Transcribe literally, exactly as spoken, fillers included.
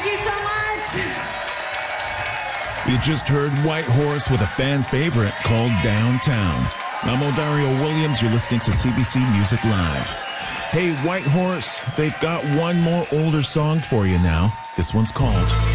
Thank you so much. You just heard White Horse with a fan favorite called Downtown. I'm Odario Williams. You're listening to C B C Music Live. Hey, White Horse, they've got one more older song for you now. This one's called